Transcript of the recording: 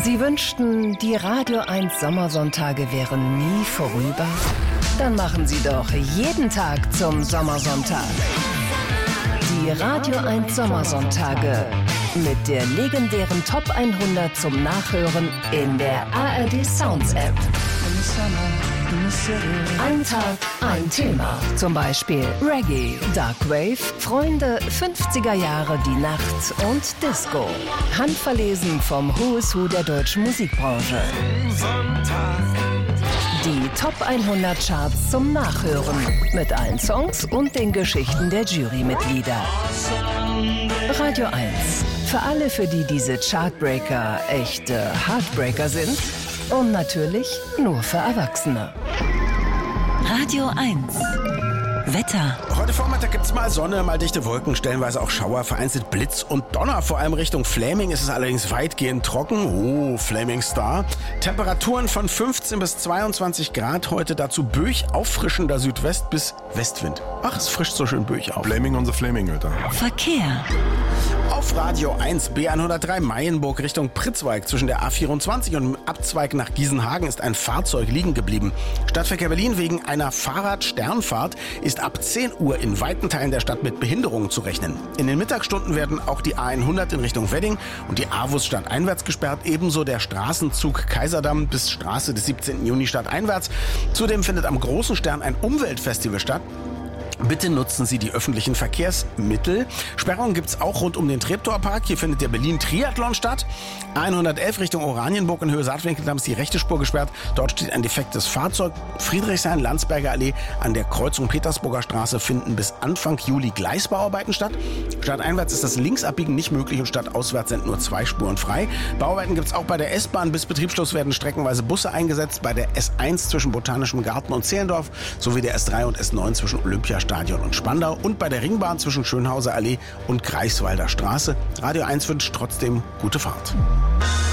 Sie wünschten, die Radio 1 Sommersonntage wären nie vorüber? Dann machen Sie doch jeden Tag zum Sommersonntag. Die Radio 1 Sommersonntage mit der legendären Top 100 zum Nachhören in der ARD Sounds App. Ein Tag, ein Thema. Zum Beispiel Reggae, Dark Wave, Freunde, 50er Jahre, die Nacht und Disco. Handverlesen vom Who's Who der deutschen Musikbranche. Die Top 100 Charts zum Nachhören. Mit allen Songs und den Geschichten der Jurymitglieder. Radio 1. Für alle, für die diese Chartbreaker echte Heartbreaker sind. Und natürlich nur für Erwachsene. Radio 1. Wetter. Heute Vormittag gibt's mal Sonne, mal dichte Wolken, stellenweise auch Schauer, vereinzelt Blitz und Donner. Vor allem Richtung Fläming ist es allerdings weitgehend trocken. Oh, Flaming Star. Temperaturen von 15 bis 22 Grad heute, dazu böig auffrischender Südwest bis Westwind. Ach, es frischt so schön böig auf. Flaming on the Flaming, Alter. Verkehr. Auf Radio 1 B103 Mayenburg Richtung Pritzwalk zwischen der A24 und dem Abzweig nach Giesenhagen ist ein Fahrzeug liegen geblieben. Stadtverkehr Berlin wegen einer Fahrradsternfahrt ist ab 10 Uhr in weiten Teilen der Stadt mit Behinderungen zu rechnen. In den Mittagsstunden werden auch die A100 in Richtung Wedding und die AWUS stadteinwärts gesperrt, ebenso der Straßenzug Kaiserdamm bis Straße des 17. Juni stadteinwärts. Zudem findet am Großen Stern ein Umweltfestival statt. Bitte nutzen Sie die öffentlichen Verkehrsmittel. Sperrungen gibt es auch rund um den Treptorpark. Hier findet der Berlin-Triathlon statt. A111 Richtung Oranienburg in Höhe Saatwinkeldamm ist die rechte Spur gesperrt. Dort steht ein defektes Fahrzeug. Friedrichshain-Landsberger Allee an der Kreuzung Petersburger Straße finden bis Anfang Juli Gleisbauarbeiten statt. Stadteinwärts ist das Linksabbiegen nicht möglich und stadtauswärts sind nur 2 Spuren frei. Bauarbeiten gibt es auch bei der S-Bahn. Bis Betriebsschluss werden streckenweise Busse eingesetzt. Bei der S1 zwischen Botanischem Garten und Zehlendorf sowie der S3 und S9 zwischen Olympiastadion und Spandau und bei der Ringbahn zwischen Schönhauser Allee und Greifswalder Straße. Radio 1 wünscht trotzdem gute Fahrt.